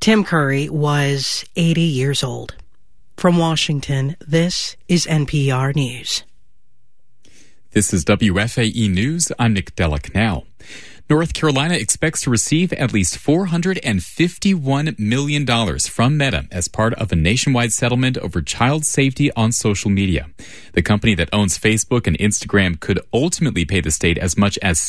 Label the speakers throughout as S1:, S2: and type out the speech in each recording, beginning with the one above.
S1: Tim Curry was 80 years old. From Washington, this is NPR News.
S2: This is WFAE News. I'm Nick Delacanal. North Carolina expects to receive at least $451 million from Meta as part of a nationwide settlement over child safety on social media. The company that owns Facebook and Instagram could ultimately pay the state as much as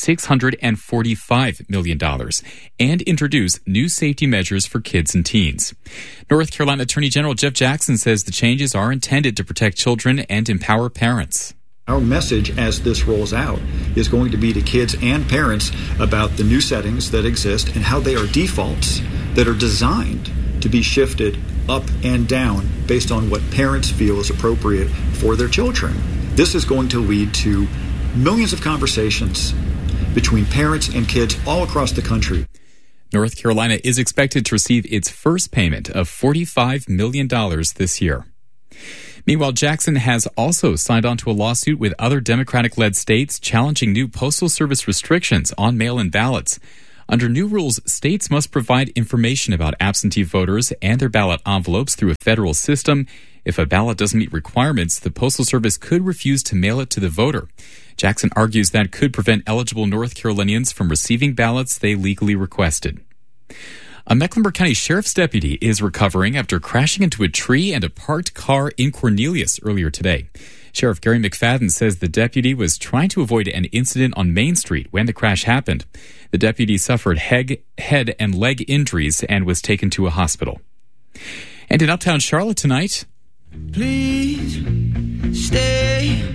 S2: $645 million and introduce new safety measures for kids and teens. North Carolina Attorney General Jeff Jackson says the changes are intended to protect children and empower parents.
S3: Our message as this rolls out is going to be to kids and parents about the new settings that exist and how they are defaults that are designed to be shifted up and down based on what parents feel is appropriate for their children. This is going to lead to millions of conversations between parents and kids all across the country.
S2: North Carolina is expected to receive its first payment of $45 million this year. Meanwhile, Jackson has also signed on to a lawsuit with other Democratic-led states challenging new Postal Service restrictions on mail-in ballots. Under new rules, states must provide information about absentee voters and their ballot envelopes through a federal system. If a ballot doesn't meet requirements, the Postal Service could refuse to mail it to the voter. Jackson argues that could prevent eligible North Carolinians from receiving ballots they legally requested. A Mecklenburg County Sheriff's deputy is recovering after crashing into a tree and a parked car in Cornelius earlier today. Sheriff Gary McFadden says the deputy was trying to avoid an incident on Main Street when the crash happened. The deputy suffered head and leg injuries and was taken to a hospital. And in Uptown Charlotte tonight,
S4: please stay.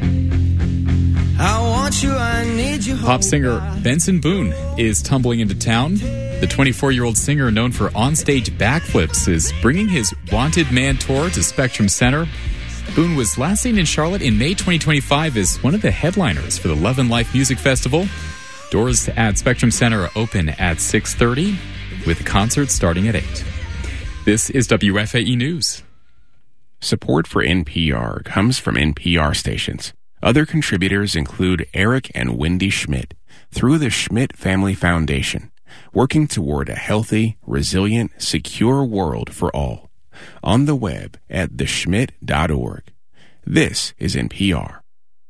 S4: I want you, I need you.
S2: Pop singer Benson Boone is tumbling into town. The 24-year-old singer, known for onstage backflips, is bringing his Wanted Man tour to Spectrum Center. Boone was last seen in Charlotte in May 2025 as one of the headliners for the Love and Life Music Festival. Doors at Spectrum Center are open at 6:30, with the concert starting at 8. This is WFAE News.
S5: Support for NPR comes from NPR stations. Other contributors include Eric and Wendy Schmidt through the Schmidt Family Foundation, working toward a healthy, resilient, secure world for all. On the web at theschmidt.org. This is NPR.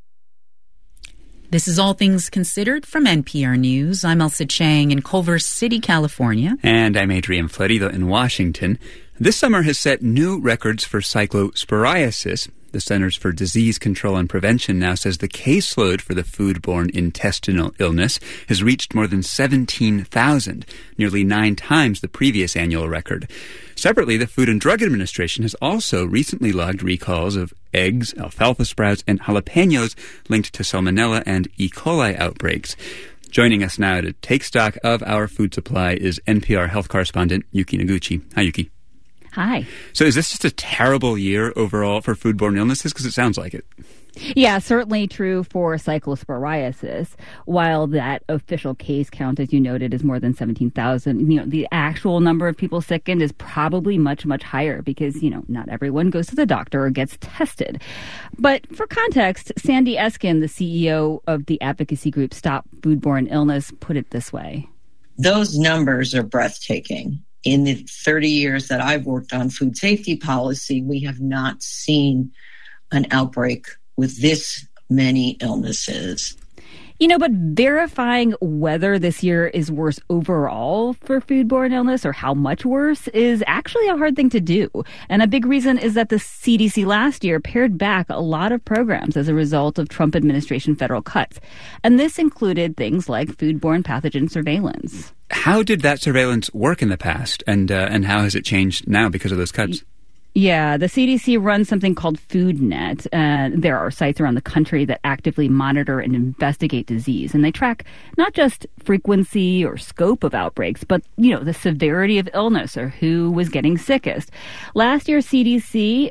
S6: This is All Things Considered from NPR News. I'm Elsa Chang in Culver City, California.
S7: And I'm Adrian Florido in Washington. This summer has set new records for cyclosporiasis. The Centers for Disease Control and Prevention now says the caseload for the foodborne intestinal illness has reached more than 17,000, nearly 9 times the previous annual record. Separately, the Food and Drug Administration has also recently logged recalls of eggs, alfalfa sprouts, and jalapenos linked to salmonella and E. coli outbreaks. Joining us now to take stock of our food supply is NPR health correspondent Yuki Noguchi. Hi, Yuki.
S8: Hi.
S7: So is this just a terrible year overall for foodborne illnesses? Because it sounds like it.
S8: Yeah, certainly true for cyclosporiasis. While that official case count, as you noted, is more than 17,000, the actual number of people sickened is probably much, much higher because, not everyone goes to the doctor or gets tested. But for context, Sandy Eskin, the CEO of the advocacy group Stop Foodborne Illness, put it this way.
S9: Those numbers are breathtaking. In the 30 years that I've worked on food safety policy, we have not seen an outbreak with this many illnesses.
S8: But verifying whether this year is worse overall for foodborne illness or how much worse is actually a hard thing to do. And a big reason is that the CDC last year pared back a lot of programs as a result of Trump administration federal cuts. And this included things like foodborne pathogen surveillance.
S7: How did that surveillance work in the past, and how has it changed now because of those cuts?
S8: Yeah, the CDC runs something called FoodNet. There are sites around the country that actively monitor and investigate disease. And they track not just frequency or scope of outbreaks, but, the severity of illness or who was getting sickest. Last year, CDC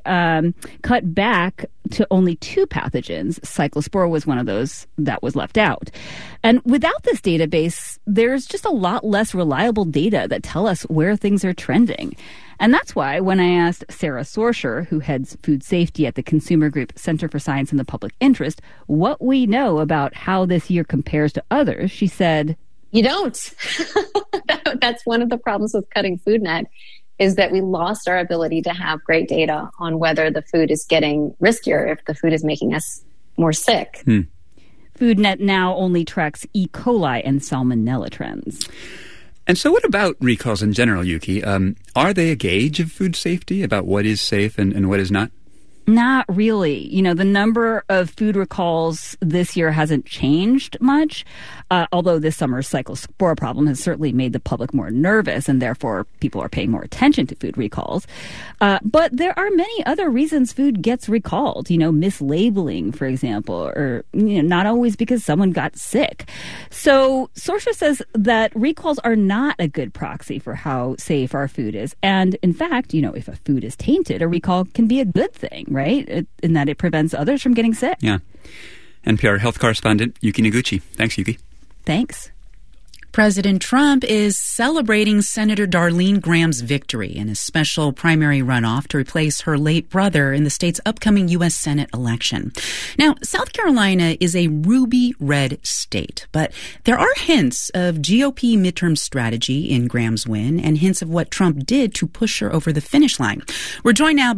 S8: cut back to only 2 pathogens. Cyclospora was one of those that was left out. And without this database, there's just a lot less reliable data that tell us where things are trending. And that's why when I asked Sarah Sorsher, who heads food safety at the consumer group Center for Science and the Public Interest, what we know about how this year compares to others, she said,
S10: "You don't." That's one of the problems with cutting FoodNet is that we lost our ability to have great data on whether the food is getting riskier, if the food is making us more sick.
S8: FoodNet now only tracks E. coli and salmonella trends.
S7: And so what about recalls in general, Yuki? Are they a gauge of food safety about what is safe and what is not?
S8: Not really. You know, the number of food recalls this year hasn't changed much, although this summer's cyclospora problem has certainly made the public more nervous, and therefore people are paying more attention to food recalls. But there are many other reasons food gets recalled, you know, mislabeling, for example, or not always because someone got sick. So Sourcia says that recalls are not a good proxy for how safe our food is. And in fact, if a food is tainted, a recall can be a good thing, right? In that it prevents others from getting sick.
S7: Yeah. NPR health correspondent Yuki Noguchi. Thanks, Yuki.
S8: Thanks.
S6: President Trump is celebrating Senator Darlene Graham's victory in a special primary runoff to replace her late brother in the state's upcoming U.S. Senate election. Now, South Carolina is a ruby red state, but there are hints of GOP midterm strategy in Graham's win and hints of what Trump did to push her over the finish line. We're joined now